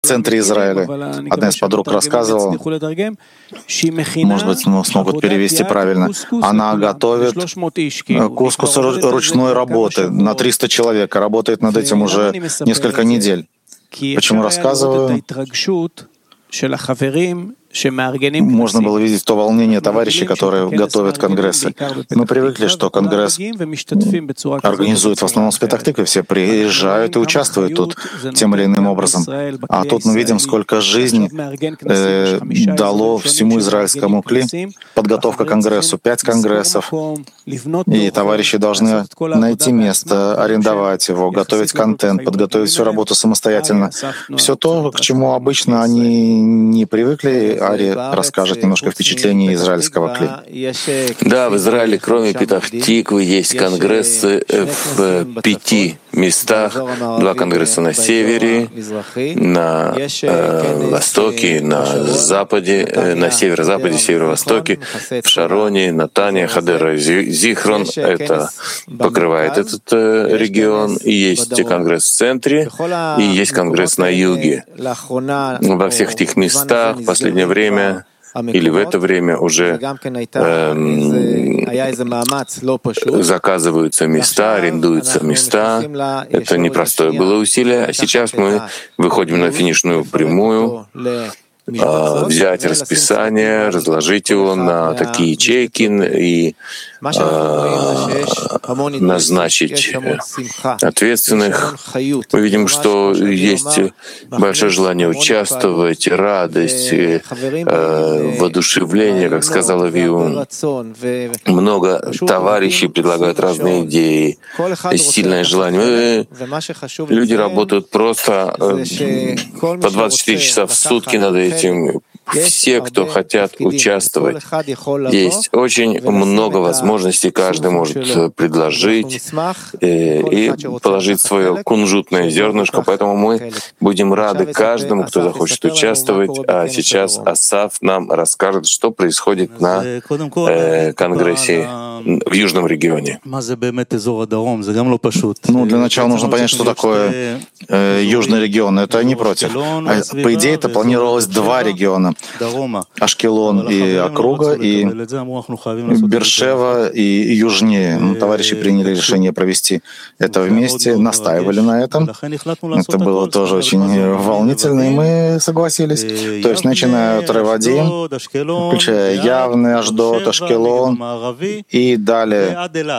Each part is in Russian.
в центре Израиля. Одна из подруг рассказывала, может быть, смогут перевести правильно. Она готовит кускус ручной работы на 300 человек, работает над этим уже несколько недель. Почему рассказываю? Можно было видеть то волнение товарищей, которые готовят конгрессы. Мы привыкли, что конгресс организует в основном в Петах-Тикве, все приезжают и участвуют тут тем или иным образом. А тут мы видим, сколько жизни дало всему израильскому кли подготовка к конгрессу, 5 конгрессов. И товарищи должны найти место, арендовать его, готовить контент, подготовить всю работу самостоятельно. Все то, к чему обычно они не привыкли. Ари расскажет немножко впечатлений израильского кли. Да, в Израиле, кроме Петах-Тиквы, есть конгрессы в 5 местах. 2 конгресса на севере, на востоке, на западе, на северо-западе, северо-востоке, в Шароне, Натане, Хадера, Зихрон. Это покрывает этот регион. И есть конгресс в центре, и есть конгресс на юге. Во всех этих местах в последнее время или в это время уже заказываются места, арендуются места. Это непростое было усилие. А сейчас мы выходим на финишную прямую, взять расписание, разложить его на такие ячейки и назначить ответственных. Мы видим, что есть большое желание участвовать, радость, воодушевление, как сказала Виу. Много товарищей предлагают разные идеи, сильное желание. Люди работают просто по 24 часа в сутки над этим. Все, кто хотят участвовать, есть очень много возможностей, каждый может предложить и положить свое кунжутное зернышко, поэтому мы будем рады каждому, кто захочет участвовать. А сейчас Асаф нам расскажет, что происходит на конгрессе в южном регионе. Для начала нужно понять, что такое южный регион. Это не против. По идее, это планировалось 2 региона. Ашкелон и округа, и Бершева и южнее. Товарищи приняли решение провести это вместе, настаивали на этом. Это было тоже очень волнительно, и мы согласились. То есть, начиная от Ревадим, включая Явный, Ашдод, Ашкелон, и далее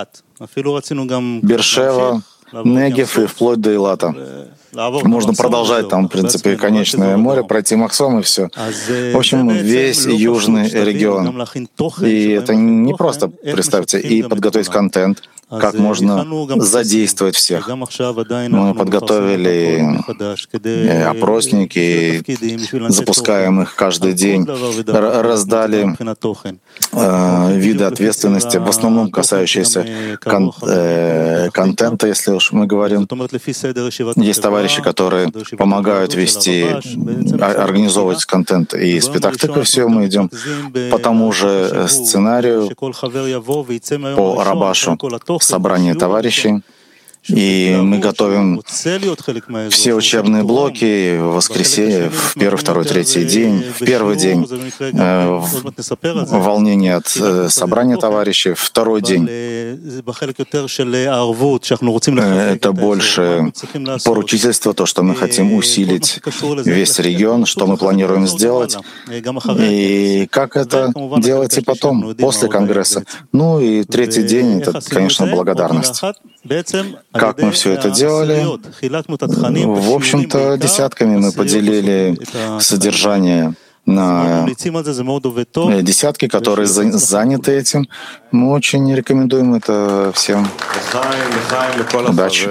Бершева, Негев и вплоть до Илата. Можно продолжать там, в принципе, конечное море, пройти Махсом и все. В общем, весь южный регион. И это не просто, представьте, и подготовить контент, как можно задействовать всех. Мы подготовили опросники, запускаем их каждый день, раздали виды ответственности, в основном касающиеся контента, если уж мы говорим. Есть товарищи, которые помогают вести, организовывать контент. И с Петах-Тиквы все мы идем по тому же сценарию, по Рабашу, собрание товарищей. И мы готовим все учебные блоки в воскресенье, в первый, второй, третий день. В первый день волнение от собрания товарищей, второй день это больше поручительство, то, что мы хотим усилить весь регион, что мы планируем сделать, и как это делать и потом, после Конгресса. И третий день — это, конечно, благодарность. Как мы все это делали? В общем-то, десятками мы поделили содержание на десятки, которые заняты этим. Мы очень рекомендуем это всем. Удачи.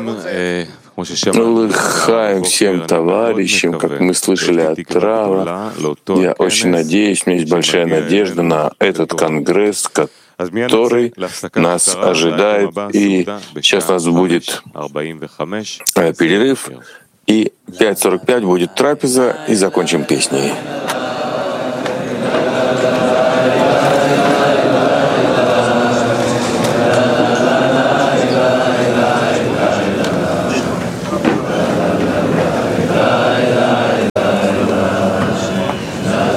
Лыхаем всем товарищам, как мы слышали от Рава. Я очень надеюсь, у меня есть большая надежда на этот конгресс, который нас ожидает. И сейчас у нас будет перерыв, и 5:45 будет трапеза, и закончим песней.